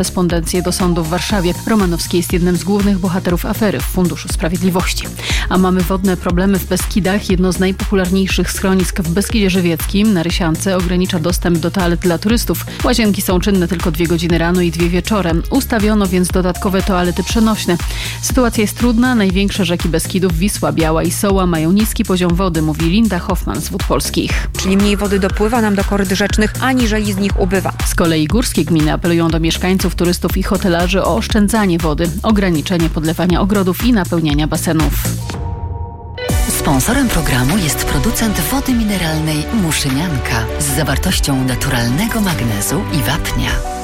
Korespondencję do sądu w Warszawie. Romanowski jest jednym z głównych bohaterów afery w Funduszu Sprawiedliwości. A mamy wodne problemy w Beskidach. Jedno z najpopularniejszych schronisk w Beskidzie Żywieckim na Rysiance ogranicza dostęp do toalet dla turystów. Łazienki są czynne tylko 2 godziny rano i 2 wieczorem. Ustawiono więc dodatkowe toalety przenośne. Sytuacja jest trudna. Największe rzeki Beskidów, Wisła, Biała i Soła, mają niski poziom wody, mówi Linda Hoffman z Wód Polskich. Czyli mniej wody dopływa nam do koryt rzecznych, aniżeli z nich ubywa. Z kolei górskie gminy apelują do mieszkańców, turystów i hotelarzy o oszczędzanie wody, ograniczenie podlewania ogrodów i napełniania basenów. Sponsorem programu jest producent wody mineralnej Muszynianka z zawartością naturalnego magnezu i wapnia.